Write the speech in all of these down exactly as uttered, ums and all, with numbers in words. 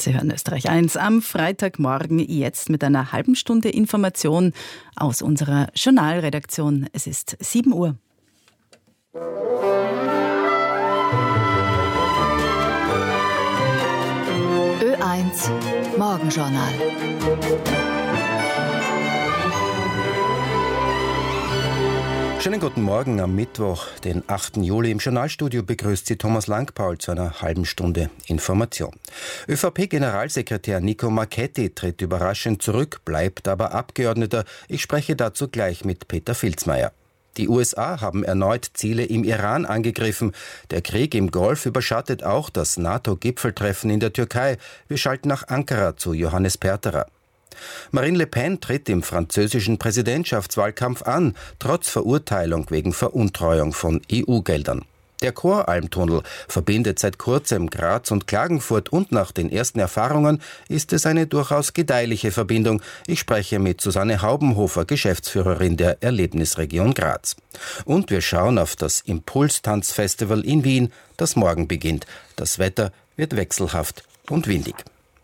Sie hören Österreich eins am Freitagmorgen, jetzt mit einer halben Stunde Information aus unserer Journalredaktion. Es ist sieben Uhr. Ö eins Morgenjournal. Schönen guten Morgen am Mittwoch, den achten Juli. Im Journalstudio begrüßt Sie Thomas Langpaul zu einer halben Stunde Information. ÖVP-Generalsekretär Nico Marchetti tritt überraschend zurück, bleibt aber Abgeordneter. Ich spreche dazu gleich mit Peter Filzmeier. Die U S A haben erneut Ziele im Iran angegriffen. Der Krieg im Golf überschattet auch das NATO-Gipfeltreffen in der Türkei. Wir schalten nach Ankara zu Johannes Perterer. Marine Le Pen tritt im französischen Präsidentschaftswahlkampf an, trotz Verurteilung wegen Veruntreuung von E U-Geldern. Der Koralmtunnel verbindet seit kurzem Graz und Klagenfurt und nach den ersten Erfahrungen ist es eine durchaus gedeihliche Verbindung. Ich spreche mit Susanne Haubenhofer, Geschäftsführerin der Erlebnisregion Graz. Und wir schauen auf das Impulstanzfestival in Wien, das morgen beginnt. Das Wetter wird wechselhaft und windig.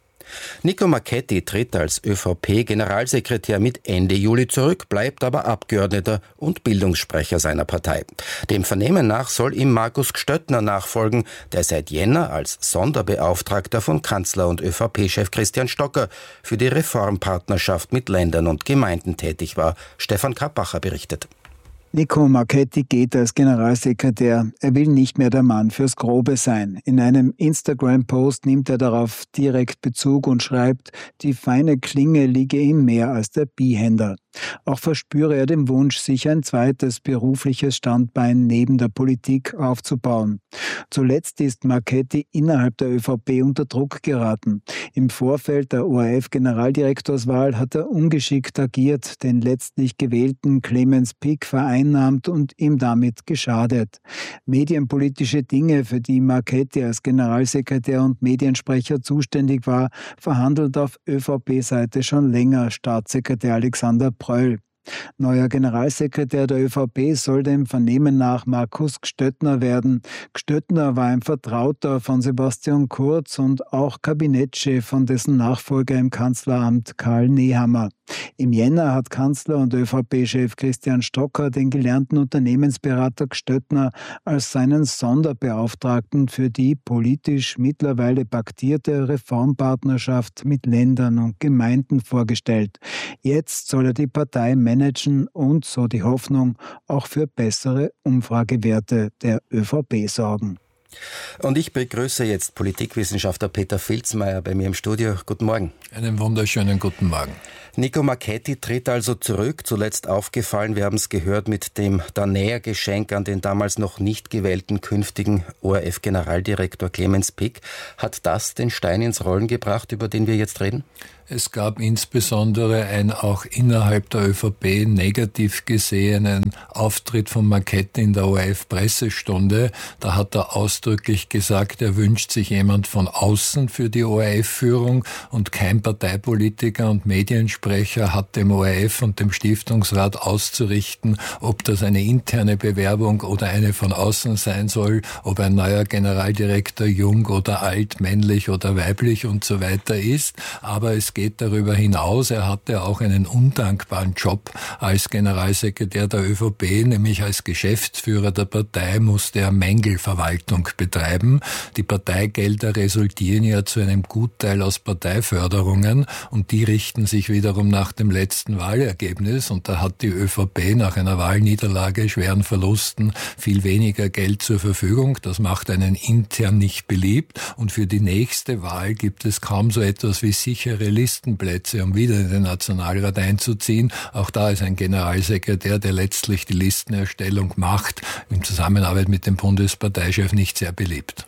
Nico Marchetti tritt als ÖVP-Generalsekretär mit Ende Juli zurück, bleibt aber Abgeordneter und Bildungssprecher seiner Partei. Dem Vernehmen nach soll ihm Markus Gstöttner nachfolgen, der seit Jänner als Sonderbeauftragter von Kanzler und ÖVP-Chef Christian Stocker für die Reformpartnerschaft mit Ländern und Gemeinden tätig war. Stefan Kappacher berichtet. Nico Marchetti geht als Generalsekretär. Er will nicht mehr der Mann fürs Grobe sein. In einem Instagram-Post nimmt er darauf direkt Bezug und schreibt, die feine Klinge liege ihm mehr als der Bihänder. Auch verspüre er den Wunsch, sich ein zweites berufliches Standbein neben der Politik aufzubauen. Zuletzt ist Marchetti innerhalb der ÖVP unter Druck geraten. Im Vorfeld der O R F-Generaldirektorswahl hat er ungeschickt agiert, den letztlich gewählten Clemens Pick vereinnahmt und ihm damit geschadet. Medienpolitische Dinge, für die Marchetti als Generalsekretär und Mediensprecher zuständig war, verhandelt auf ÖVP-Seite schon länger Staatssekretär Alexander Pröll. Neuer Generalsekretär der ÖVP soll dem Vernehmen nach Markus Gstöttner werden. Gstöttner war ein Vertrauter von Sebastian Kurz und auch Kabinettschef von dessen Nachfolger im Kanzleramt Karl Nehammer. Im Jänner hat Kanzler und ÖVP-Chef Christian Stocker den gelernten Unternehmensberater Gstöttner als seinen Sonderbeauftragten für die politisch mittlerweile paktierte Reformpartnerschaft mit Ländern und Gemeinden vorgestellt. Jetzt soll er die Partei managen und, so die Hoffnung, auch für bessere Umfragewerte der ÖVP sorgen. Und ich begrüße jetzt Politikwissenschaftler Peter Filzmeier bei mir im Studio. Guten Morgen. Einen wunderschönen guten Morgen. Nico Marchetti tritt also zurück, zuletzt aufgefallen, wir haben es gehört, mit dem Danäer-Geschenk an den damals noch nicht gewählten künftigen O R F-Generaldirektor Clemens Pick. Hat das den Stein ins Rollen gebracht, über den wir jetzt reden? Es gab insbesondere einen auch innerhalb der ÖVP negativ gesehenen Auftritt von Marchetti in der O R F-Pressestunde. Da hat er ausdrücklich gesagt, er wünscht sich jemand von außen für die O R F-Führung und kein Parteipolitiker und Mediensprecher hat dem O R F und dem Stiftungsrat auszurichten, ob das eine interne Bewerbung oder eine von außen sein soll, ob ein neuer Generaldirektor jung oder alt, männlich oder weiblich und so weiter ist. Aber es geht darüber hinaus. Er hatte auch einen undankbaren Job als Generalsekretär der ÖVP, nämlich als Geschäftsführer der Partei musste er Mängelverwaltung betreiben. Die Parteigelder resultieren ja zu einem Gutteil aus Parteiförderungen und die richten sich wiederum nach dem letzten Wahlergebnis und da hat die ÖVP nach einer Wahlniederlage, schweren Verlusten viel weniger Geld zur Verfügung. Das macht einen intern nicht beliebt und für die nächste Wahl gibt es kaum so etwas wie sichere Listenplätze, um wieder in den Nationalrat einzuziehen. Auch da ist ein Generalsekretär, der letztlich die Listenerstellung macht, in Zusammenarbeit mit dem Bundesparteichef nicht sehr beliebt.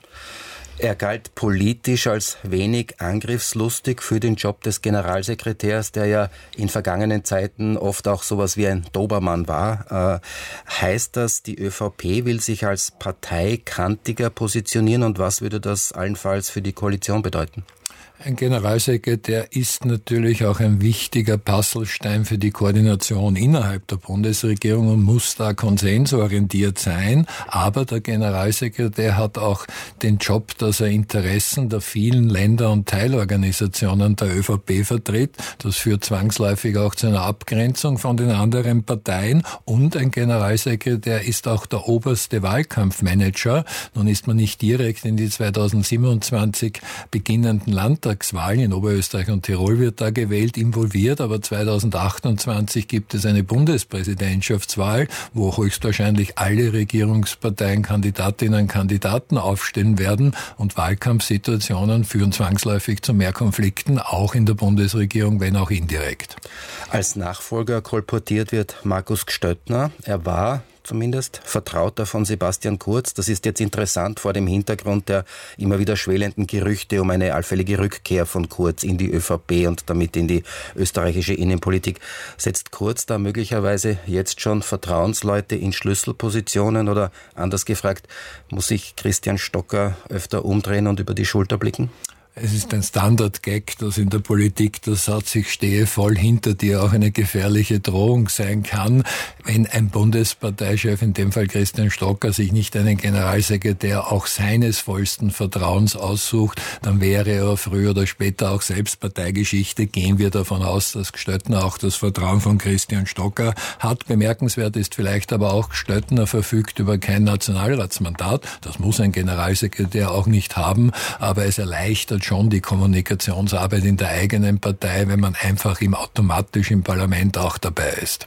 Er galt politisch als wenig angriffslustig für den Job des Generalsekretärs, der ja in vergangenen Zeiten oft auch sowas wie ein Dobermann war. Äh, heißt das, die ÖVP will sich als Partei kantiger positionieren und was würde das allenfalls für die Koalition bedeuten? Ein Generalsekretär ist natürlich auch ein wichtiger Puzzlestein für die Koordination innerhalb der Bundesregierung und muss da konsensorientiert sein. Aber der Generalsekretär hat auch den Job, dass er Interessen der vielen Länder und Teilorganisationen der ÖVP vertritt. Das führt zwangsläufig auch zu einer Abgrenzung von den anderen Parteien. Und ein Generalsekretär ist auch der oberste Wahlkampfmanager. Nun ist man nicht direkt in die zweitausendsiebenundzwanzig beginnenden Landtagswahlen in Oberösterreich und Tirol wird da gewählt, involviert, aber zweitausendachtundzwanzig gibt es eine Bundespräsidentschaftswahl, wo höchstwahrscheinlich alle Regierungsparteien Kandidatinnen und Kandidaten aufstellen werden und Wahlkampfsituationen führen zwangsläufig zu mehr Konflikten, auch in der Bundesregierung, wenn auch indirekt. Als Nachfolger kolportiert wird Markus Gstöttner. Er war zumindest Vertrauter von Sebastian Kurz. Das ist jetzt interessant vor dem Hintergrund der immer wieder schwelenden Gerüchte um eine allfällige Rückkehr von Kurz in die ÖVP und damit in die österreichische Innenpolitik. Setzt Kurz da möglicherweise jetzt schon Vertrauensleute in Schlüsselpositionen oder anders gefragt, muss sich Christian Stocker öfter umdrehen und über die Schulter blicken? Es ist ein Standard-Gag, dass in der Politik der Satz, ich stehe voll hinter dir, auch eine gefährliche Drohung sein kann. Wenn ein Bundesparteichef, in dem Fall Christian Stocker, sich nicht einen Generalsekretär auch seines vollsten Vertrauens aussucht, dann wäre er früher oder später auch selbst Parteigeschichte. Gehen wir davon aus, dass Gstöttner auch das Vertrauen von Christian Stocker hat. Bemerkenswert ist vielleicht aber auch, Gstöttner verfügt über kein Nationalratsmandat. Das muss ein Generalsekretär auch nicht haben, aber es erleichtert schon die Kommunikationsarbeit in der eigenen Partei, wenn man einfach im automatisch im Parlament auch dabei ist.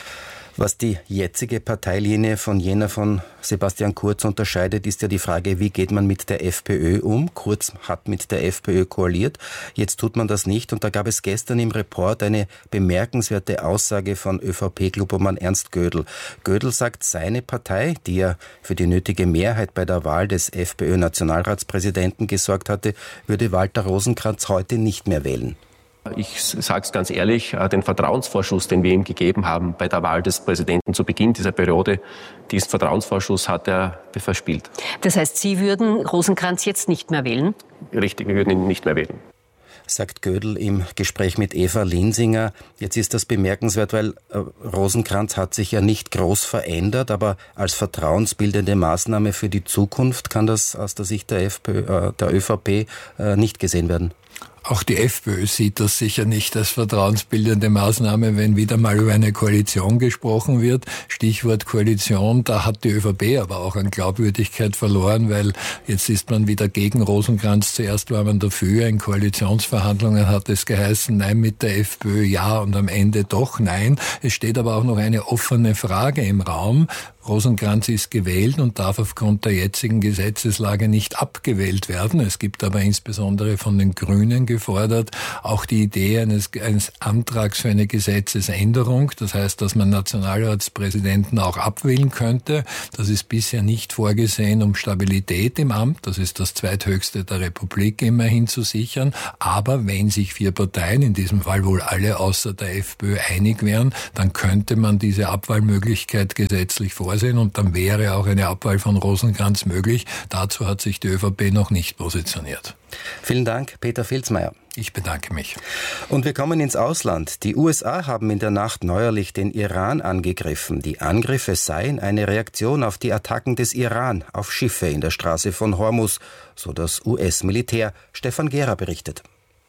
Was die jetzige Parteilinie von jener von Sebastian Kurz unterscheidet, ist ja die Frage, wie geht man mit der FPÖ um? Kurz hat mit der FPÖ koaliert, jetzt tut man das nicht. Und da gab es gestern im Report eine bemerkenswerte Aussage von ÖVP-Klubobmann Ernst Gödel. Gödel sagt, seine Partei, die ja für die nötige Mehrheit bei der Wahl des FPÖ-Nationalratspräsidenten gesorgt hatte, würde Walter Rosenkranz heute nicht mehr wählen. Ich sage es ganz ehrlich, den Vertrauensvorschuss, den wir ihm gegeben haben bei der Wahl des Präsidenten zu Beginn dieser Periode, diesen Vertrauensvorschuss hat er verspielt. Das heißt, Sie würden Rosenkranz jetzt nicht mehr wählen? Richtig, wir würden ihn nicht mehr wählen. Sagt Gödel im Gespräch mit Eva Linsinger. Jetzt ist das bemerkenswert, weil äh, Rosenkranz hat sich ja nicht groß verändert, aber als vertrauensbildende Maßnahme für die Zukunft kann das aus der Sicht der, FPÖ, äh, der ÖVP äh, nicht gesehen werden. Auch die FPÖ sieht das sicher nicht als vertrauensbildende Maßnahme, wenn wieder mal über eine Koalition gesprochen wird. Stichwort Koalition, da hat die ÖVP aber auch an Glaubwürdigkeit verloren, weil jetzt ist man wieder gegen Rosenkranz. Zuerst war man dafür, in Koalitionsverhandlungen hat es geheißen, nein mit der FPÖ, ja und am Ende doch nein. Es steht aber auch noch eine offene Frage im Raum. Rosenkranz ist gewählt und darf aufgrund der jetzigen Gesetzeslage nicht abgewählt werden. Es gibt aber insbesondere von den Grünen gefordert auch die Idee eines, eines Antrags für eine Gesetzesänderung. Das heißt, dass man Nationalratspräsidenten auch abwählen könnte. Das ist bisher nicht vorgesehen, um Stabilität im Amt, das ist das zweithöchste der Republik, immerhin zu sichern. Aber wenn sich vier Parteien, in diesem Fall wohl alle außer der FPÖ, einig wären, dann könnte man diese Abwahlmöglichkeit gesetzlich vorsehen. Und dann wäre auch eine Abwahl von Rosenkranz möglich. Dazu hat sich die ÖVP noch nicht positioniert. Vielen Dank, Peter Filzmeier. Ich bedanke mich. Und wir kommen ins Ausland. Die U S A haben in der Nacht neuerlich den Iran angegriffen. Die Angriffe seien eine Reaktion auf die Attacken des Iran auf Schiffe in der Straße von Hormuz, so das U S-Militär. Stefan Gera berichtet.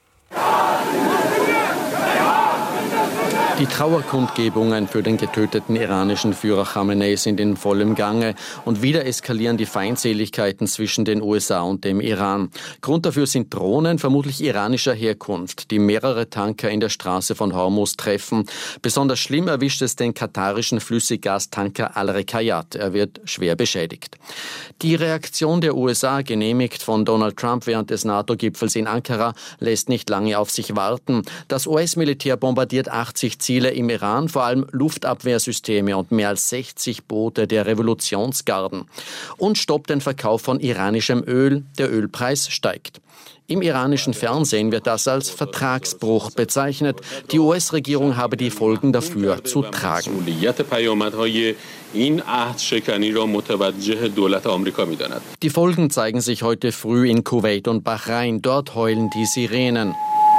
Die Trauerkundgebungen für den getöteten iranischen Führer Khamenei sind in vollem Gange und wieder eskalieren die Feindseligkeiten zwischen den U S A und dem Iran. Grund dafür sind Drohnen, vermutlich iranischer Herkunft, die mehrere Tanker in der Straße von Hormuz treffen. Besonders schlimm erwischt es den katarischen Flüssiggastanker Al-Rekayat. Er wird schwer beschädigt. Die Reaktion der U S A, genehmigt von Donald Trump während des NATO-Gipfels in Ankara, lässt nicht lange auf sich warten. Das U S-Militär bombardiert achtzig Ziele im Iran, vor allem Luftabwehrsysteme und mehr als sechzig Boote der Revolutionsgarden. Und stoppt den Verkauf von iranischem Öl. Der Ölpreis steigt. Im iranischen Fernsehen wird das als Vertragsbruch bezeichnet. Die U S-Regierung habe die Folgen dafür zu tragen. Die Folgen zeigen sich heute früh in Kuwait und Bahrain. Dort heulen die Sirenen.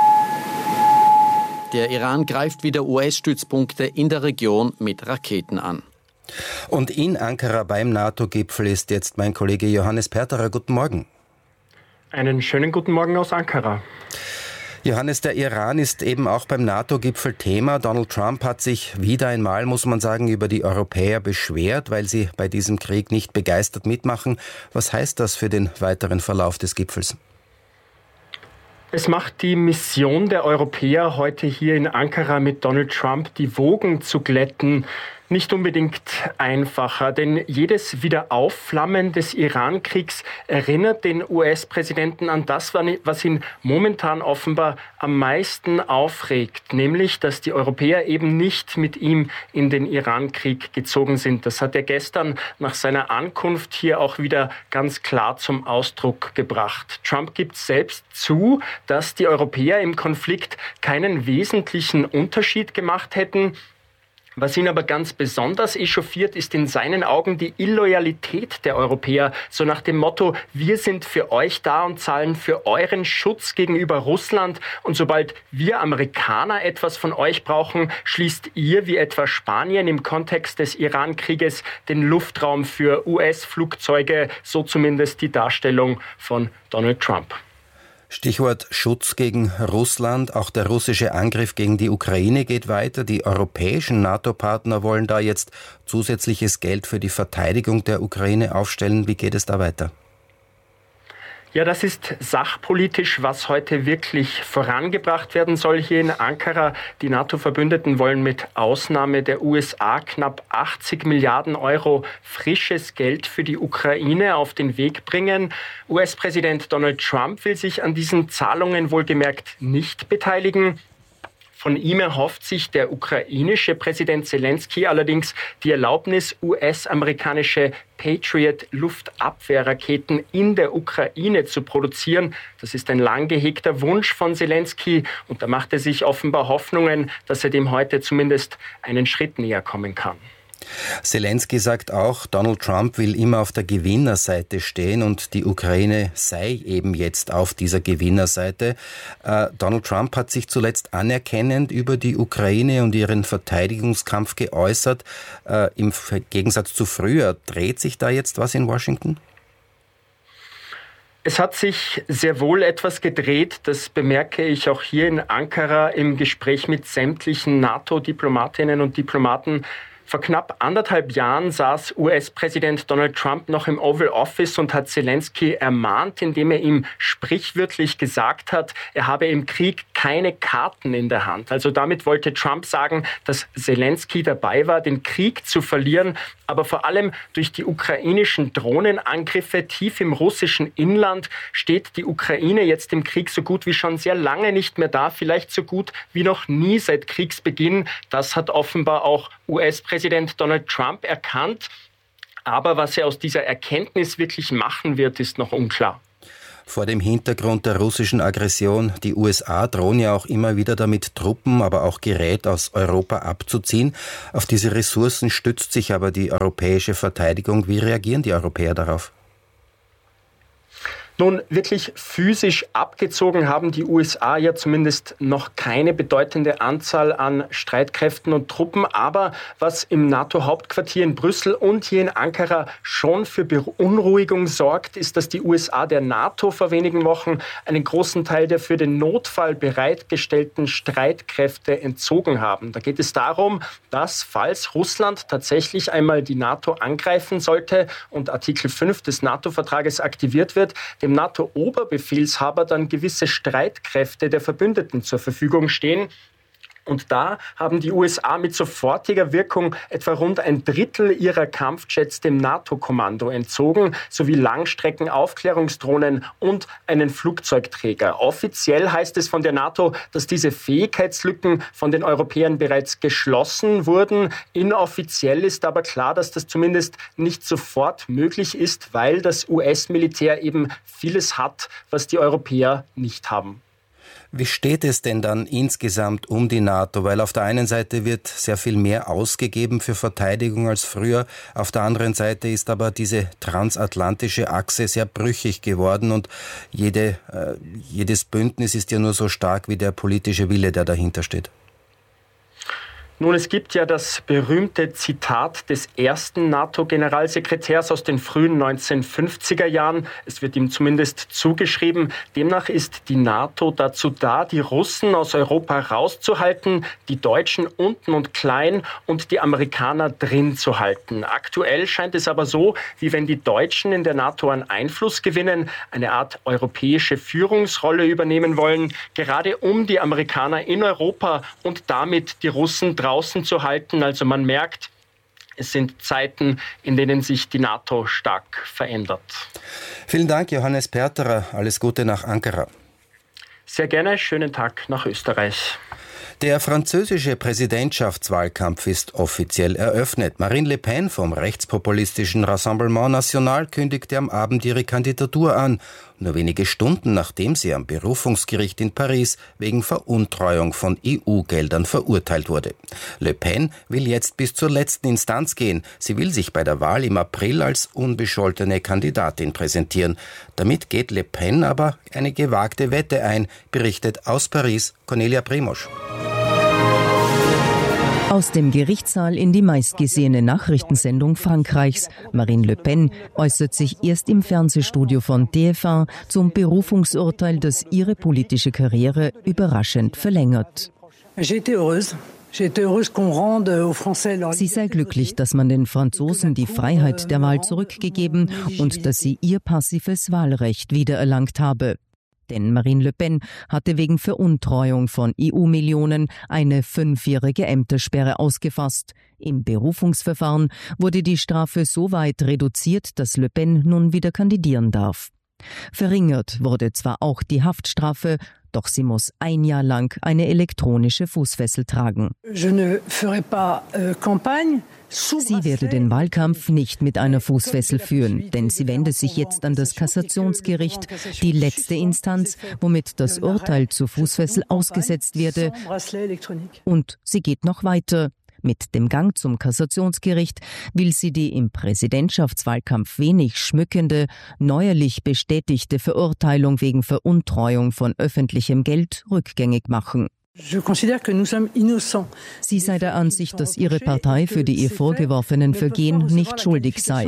Der Iran greift wieder U S-Stützpunkte in der Region mit Raketen an. Und in Ankara beim NATO-Gipfel ist jetzt mein Kollege Johannes Perterer. Guten Morgen. Einen schönen guten Morgen aus Ankara. Johannes, der Iran ist eben auch beim NATO-Gipfel Thema. Donald Trump hat sich wieder einmal, muss man sagen, über die Europäer beschwert, weil sie bei diesem Krieg nicht begeistert mitmachen. Was heißt das für den weiteren Verlauf des Gipfels? Es macht die Mission der Europäer heute hier in Ankara mit Donald Trump, die Wogen zu glätten, nicht unbedingt einfacher, denn jedes Wiederaufflammen des Iran-Kriegs erinnert den U S-Präsidenten an das, was ihn momentan offenbar am meisten aufregt, nämlich, dass die Europäer eben nicht mit ihm in den Iran-Krieg gezogen sind. Das hat er gestern nach seiner Ankunft hier auch wieder ganz klar zum Ausdruck gebracht. Trump gibt selbst zu, dass die Europäer im Konflikt keinen wesentlichen Unterschied gemacht hätten. Was ihn aber ganz besonders echauffiert, ist in seinen Augen die Illoyalität der Europäer. So nach dem Motto, wir sind für euch da und zahlen für euren Schutz gegenüber Russland. Und sobald wir Amerikaner etwas von euch brauchen, schließt ihr, wie etwa Spanien im Kontext des Iran-Krieges, den Luftraum für U S-Flugzeuge. So zumindest die Darstellung von Donald Trump. Stichwort Schutz gegen Russland. Auch der russische Angriff gegen die Ukraine geht weiter. Die europäischen NATO-Partner wollen da jetzt zusätzliches Geld für die Verteidigung der Ukraine aufstellen. Wie geht es da weiter? Ja, das ist sachpolitisch, was heute wirklich vorangebracht werden soll hier in Ankara. Die NATO-Verbündeten wollen mit Ausnahme der U S A knapp achtzig Milliarden Euro frisches Geld für die Ukraine auf den Weg bringen. U S-Präsident Donald Trump will sich an diesen Zahlungen wohlgemerkt nicht beteiligen. Von ihm erhofft sich der ukrainische Präsident Zelensky allerdings die Erlaubnis, U S-amerikanische Patriot-Luftabwehrraketen in der Ukraine zu produzieren. Das ist ein lang gehegter Wunsch von Zelensky und da macht er sich offenbar Hoffnungen, dass er dem heute zumindest einen Schritt näher kommen kann. Zelensky sagt auch, Donald Trump will immer auf der Gewinnerseite stehen und die Ukraine sei eben jetzt auf dieser Gewinnerseite. Äh, Donald Trump hat sich zuletzt anerkennend über die Ukraine und ihren Verteidigungskampf geäußert. Äh, im Gegensatz zu früher, dreht sich da jetzt was in Washington? Es hat sich sehr wohl etwas gedreht, das bemerke ich auch hier in Ankara im Gespräch mit sämtlichen NATO-Diplomatinnen und Diplomaten. Vor knapp anderthalb Jahren saß U S-Präsident Donald Trump noch im Oval Office und hat Zelensky ermahnt, indem er ihm sprichwörtlich gesagt hat, er habe im Krieg keine Karten in der Hand. Also damit wollte Trump sagen, dass Zelensky dabei war, den Krieg zu verlieren, aber vor allem durch die ukrainischen Drohnenangriffe tief im russischen Inland steht die Ukraine jetzt im Krieg so gut wie schon sehr lange nicht mehr da, vielleicht so gut wie noch nie seit Kriegsbeginn. Das hat offenbar auch U S-Präsident Donald Trump erkannt. Aber was er aus dieser Erkenntnis wirklich machen wird, ist noch unklar. Vor dem Hintergrund der russischen Aggression, die U S A drohen ja auch immer wieder damit, Truppen, aber auch Gerät aus Europa abzuziehen. Auf diese Ressourcen stützt sich aber die europäische Verteidigung. Wie reagieren die Europäer darauf? Nun, wirklich physisch abgezogen haben die U S A ja zumindest noch keine bedeutende Anzahl an Streitkräften und Truppen. Aber was im NATO-Hauptquartier in Brüssel und hier in Ankara schon für Beunruhigung sorgt, ist, dass die U S A der NATO vor wenigen Wochen einen großen Teil der für den Notfall bereitgestellten Streitkräfte entzogen haben. Da geht es darum, dass, falls Russland tatsächlich einmal die NATO angreifen sollte und Artikel fünf des NATO-Vertrages aktiviert wird, dem NATO-Oberbefehlshaber dann gewisse Streitkräfte der Verbündeten zur Verfügung stehen. Und da haben die U S A mit sofortiger Wirkung etwa rund ein Drittel ihrer Kampfjets dem NATO-Kommando entzogen, sowie Langstreckenaufklärungsdrohnen und einen Flugzeugträger. Offiziell heißt es von der NATO, dass diese Fähigkeitslücken von den Europäern bereits geschlossen wurden. Inoffiziell ist aber klar, dass das zumindest nicht sofort möglich ist, weil das U S-Militär eben vieles hat, was die Europäer nicht haben. Wie steht es denn dann insgesamt um die NATO? Weil auf der einen Seite wird sehr viel mehr ausgegeben für Verteidigung als früher. Auf der anderen Seite ist aber diese transatlantische Achse sehr brüchig geworden und jede, äh, jedes Bündnis ist ja nur so stark wie der politische Wille, der dahinter steht. Nun, es gibt ja das berühmte Zitat des ersten NATO-Generalsekretärs aus den frühen neunzehnhundertfünfziger Jahren. Es wird ihm zumindest zugeschrieben. Demnach ist die NATO dazu da, die Russen aus Europa rauszuhalten, die Deutschen unten und klein und die Amerikaner drin zu halten. Aktuell scheint es aber so, wie wenn die Deutschen in der NATO an Einfluss gewinnen, eine Art europäische Führungsrolle übernehmen wollen, gerade um die Amerikaner in Europa und damit die Russen draußen zu halten. Also man merkt, es sind Zeiten, in denen sich die NATO stark verändert. Vielen Dank, Johannes Perterer. Alles Gute nach Ankara. Sehr gerne. Schönen Tag nach Österreich. Der französische Präsidentschaftswahlkampf ist offiziell eröffnet. Marine Le Pen vom rechtspopulistischen Rassemblement National kündigte am Abend ihre Kandidatur an, nur wenige Stunden nachdem sie am Berufungsgericht in Paris wegen Veruntreuung von E U-Geldern verurteilt wurde. Le Pen will jetzt bis zur letzten Instanz gehen. Sie will sich bei der Wahl im April als unbescholtene Kandidatin präsentieren. Damit geht Le Pen aber eine gewagte Wette ein, berichtet aus Paris Cornelia Primosch. Aus dem Gerichtssaal in die meistgesehene Nachrichtensendung Frankreichs. Marine Le Pen äußert sich erst im Fernsehstudio von T F eins zum Berufungsurteil, das ihre politische Karriere überraschend verlängert. Sie sei glücklich, dass man den Franzosen die Freiheit der Wahl zurückgegeben und dass sie ihr passives Wahlrecht wiedererlangt habe. Denn Marine Le Pen hatte wegen Veruntreuung von E U-Millionen eine fünfjährige Ämtersperre ausgefasst. Im Berufungsverfahren wurde die Strafe so weit reduziert, dass Le Pen nun wieder kandidieren darf. Verringert wurde zwar auch die Haftstrafe, doch sie muss ein Jahr lang eine elektronische Fußfessel tragen. Sie werde den Wahlkampf nicht mit einer Fußfessel führen, denn sie wende sich jetzt an das Kassationsgericht, die letzte Instanz, womit das Urteil zur Fußfessel ausgesetzt werde. Und sie geht noch weiter. Mit dem Gang zum Kassationsgericht will sie die im Präsidentschaftswahlkampf wenig schmückende, neuerlich bestätigte Verurteilung wegen Veruntreuung von öffentlichem Geld rückgängig machen. Sie sei der Ansicht, dass ihre Partei für die ihr vorgeworfenen Vergehen nicht schuldig sei.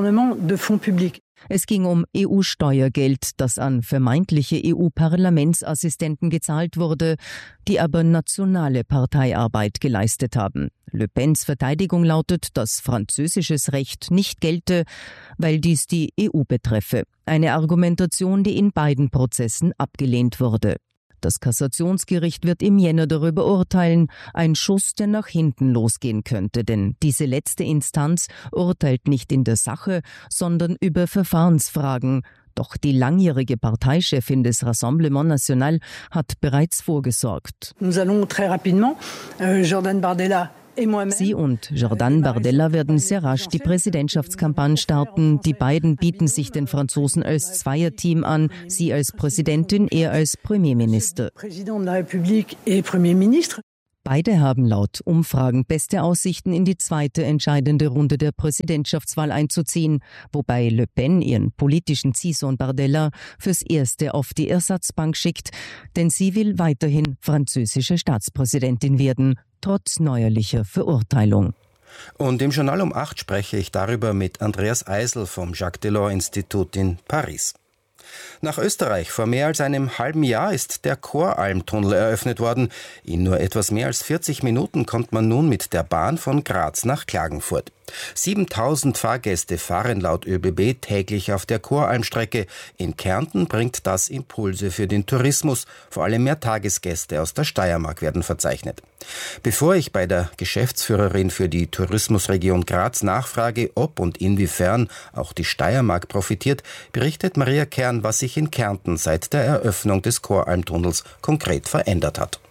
Es ging um E U-Steuergeld, das an vermeintliche E U-Parlamentsassistenten gezahlt wurde, die aber nationale Parteiarbeit geleistet haben. Le Pens Verteidigung lautet, dass französisches Recht nicht gelte, weil dies die E U betreffe. Eine Argumentation, die in beiden Prozessen abgelehnt wurde. Das Kassationsgericht wird im Jänner darüber urteilen, ein Schuss, der nach hinten losgehen könnte, denn diese letzte Instanz urteilt nicht in der Sache, sondern über Verfahrensfragen. Doch die langjährige Parteichefin des Rassemblement National hat bereits vorgesorgt. Nous allons très rapidement, euh, Jordan Bardella. Sie und Jordan Bardella werden sehr rasch die Präsidentschaftskampagne starten. Die beiden bieten sich den Franzosen als Zweierteam an, sie als Präsidentin, er als Premierminister. Beide haben laut Umfragen beste Aussichten, in die zweite entscheidende Runde der Präsidentschaftswahl einzuziehen, wobei Le Pen ihren politischen Ziehsohn Bardella fürs Erste auf die Ersatzbank schickt, denn sie will weiterhin französische Staatspräsidentin werden, trotz neuerlicher Verurteilung. Und im Journal um acht spreche ich darüber mit Andreas Eisel vom Jacques Delors Institut in Paris. Nach Österreich vor mehr als einem halben Jahr ist der Koralmtunnel eröffnet worden. In nur etwas mehr als vierzig Minuten kommt man nun mit der Bahn von Graz nach Klagenfurt. siebentausend Fahrgäste fahren laut ÖBB täglich auf der Koralmstrecke. In Kärnten bringt das Impulse für den Tourismus. Vor allem mehr Tagesgäste aus der Steiermark werden verzeichnet. Bevor ich bei der Geschäftsführerin für die Tourismusregion Graz nachfrage, ob und inwiefern auch die Steiermark profitiert, berichtet Maria Kern, was sich in Kärnten seit der Eröffnung des Koralmtunnels konkret verändert hat.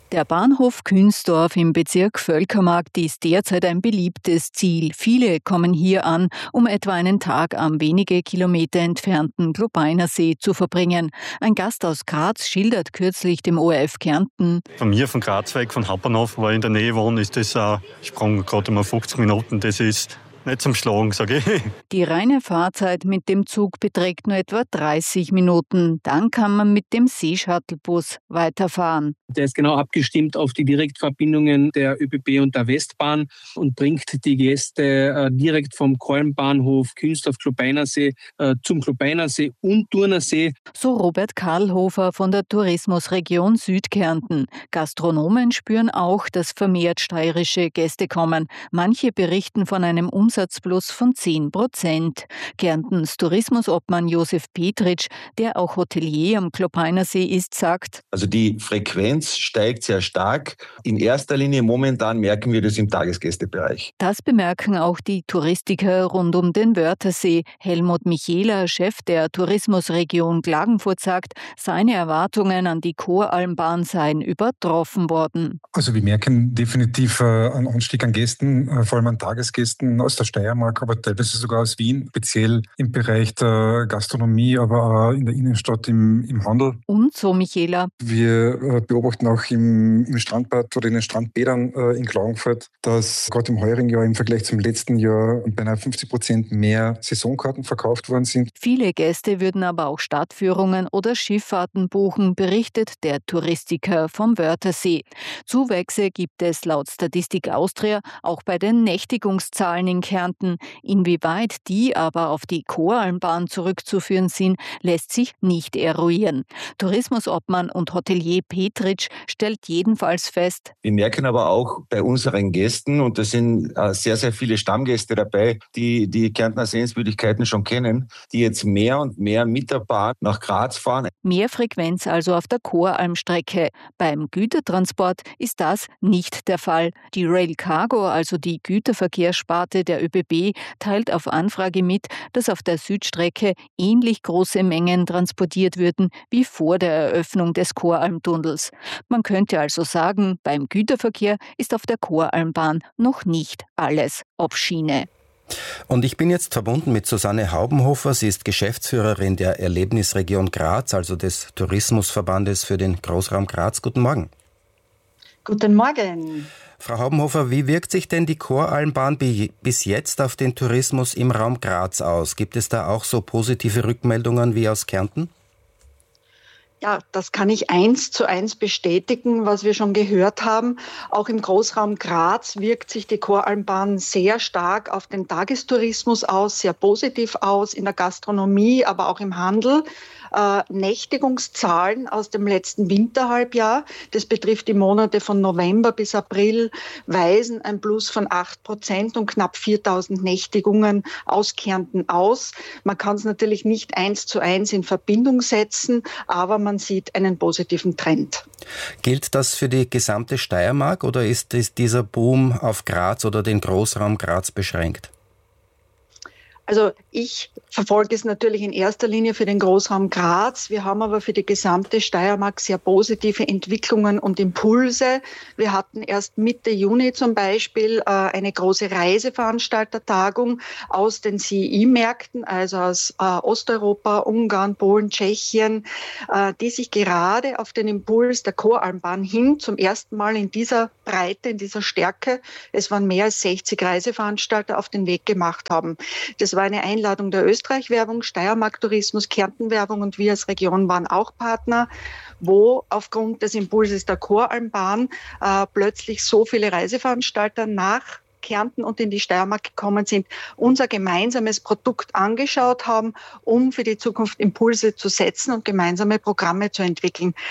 Der Bahnhof Künsdorf im Bezirk Völkermarkt ist derzeit ein beliebtes Ziel. Viele kommen hier an, um etwa einen Tag am wenige Kilometer entfernten Globiner See zu verbringen. Ein Gast aus Graz schildert kürzlich dem O R F Kärnten: Von mir, von Graz weg, von Hauptbahnhof, wo ich in der Nähe wohne, ist das ein Sprung gerade mal fünfzig Minuten. Das ist nicht zum Schlagen, sage ich. Die reine Fahrzeit mit dem Zug beträgt nur etwa dreißig Minuten. Dann kann man mit dem Seeshuttlebus weiterfahren. Der ist genau abgestimmt auf die Direktverbindungen der ÖBB und der Westbahn und bringt die Gäste äh, direkt vom Kolmbahnhof Künsdorf Globeinersee äh, zum Globeinersee und Turnersee. So Robert Karlhofer von der Tourismusregion Südkärnten. Gastronomen spüren auch, dass vermehrt steirische Gäste kommen. Manche berichten von einem Umsatzplus von zehn Prozent. Kärntens Tourismusobmann Josef Petritsch, der auch Hotelier am Globeinersee ist, sagt: Also die Frequenz steigt sehr stark. In erster Linie momentan merken wir das im Tagesgästebereich. Das bemerken auch die Touristiker rund um den Wörthersee. Helmut Michela, Chef der Tourismusregion Klagenfurt, sagt, seine Erwartungen an die Koralmbahn seien übertroffen worden. Also wir merken definitiv äh, einen Anstieg an Gästen, äh, vor allem an Tagesgästen aus der Steiermark, aber teilweise sogar aus Wien, speziell im Bereich der Gastronomie, aber auch in der Innenstadt im, im Handel. Und so Michela: Wir äh, beobachten auch im, im Strandbad oder in den Strandbädern äh, in Klagenfurt, dass gerade im heurigen Jahr im Vergleich zum letzten Jahr beinahe fünfzig Prozent mehr Saisonkarten verkauft worden sind. Viele Gäste würden aber auch Stadtführungen oder Schifffahrten buchen, berichtet der Touristiker vom Wörthersee. Zuwächse gibt es laut Statistik Austria auch bei den Nächtigungszahlen in Kärnten. Inwieweit die aber auf die Koralmbahn zurückzuführen sind, lässt sich nicht eruieren. Tourismusobmann und Hotelier Petritsch stellt jedenfalls fest: Wir merken aber auch bei unseren Gästen, und da sind äh, sehr, sehr viele Stammgäste dabei, die die Kärntner Sehenswürdigkeiten schon kennen, die jetzt mehr und mehr mit der Bahn nach Graz fahren. Mehr Frequenz also auf der Koralmstrecke. Beim Gütertransport ist das nicht der Fall. Die Rail Cargo, also die Güterverkehrssparte der ÖBB, teilt auf Anfrage mit, dass auf der Südstrecke ähnlich große Mengen transportiert würden wie vor der Eröffnung des Koralmtunnels. Man könnte also sagen, beim Güterverkehr ist auf der Koralmbahn noch nicht alles auf Schiene. Und ich bin jetzt verbunden mit Susanne Haubenhofer. Sie ist Geschäftsführerin der Erlebnisregion Graz, also des Tourismusverbandes für den Großraum Graz. Guten Morgen. Guten Morgen. Frau Haubenhofer, wie wirkt sich denn die Koralmbahn bis jetzt auf den Tourismus im Raum Graz aus? Gibt es da auch so positive Rückmeldungen wie aus Kärnten? Ja, das kann ich eins zu eins bestätigen, was wir schon gehört haben. Auch im Großraum Graz wirkt sich die Koralmbahn sehr stark auf den Tagestourismus aus, sehr positiv aus, in der Gastronomie, aber auch im Handel. Äh, Nächtigungszahlen aus dem letzten Winterhalbjahr, das betrifft die Monate von November bis April, weisen ein Plus von acht Prozent und knapp viertausend Nächtigungen aus Kärnten aus. Man kann es natürlich nicht eins zu eins in Verbindung setzen, aber man sieht einen positiven Trend. Gilt das für die gesamte Steiermark oder ist dieser Boom auf Graz oder den Großraum Graz beschränkt? Also ich verfolge es natürlich in erster Linie für den Großraum Graz. Wir haben aber für die gesamte Steiermark sehr positive Entwicklungen und Impulse. Wir hatten erst Mitte Juni zum Beispiel äh, eine große Reiseveranstaltertagung aus den C I I-Märkten, also aus äh, Osteuropa, Ungarn, Polen, Tschechien, äh, die sich gerade auf den Impuls der Koralmbahn hin zum ersten Mal in dieser Breite, in dieser Stärke, es waren mehr als sechzig Reiseveranstalter, auf den Weg gemacht haben. Das war eine Einladung der Österreich-Werbung, Steiermark-Tourismus, Kärnten-Werbung und wir als Region waren auch Partner, wo aufgrund des Impulses der Koralmbahn äh, plötzlich so viele Reiseveranstalter nach Kärnten und in die Steiermark gekommen sind, unser gemeinsames Produkt angeschaut haben, um für die Zukunft Impulse zu setzen und gemeinsame Programme zu entwickeln.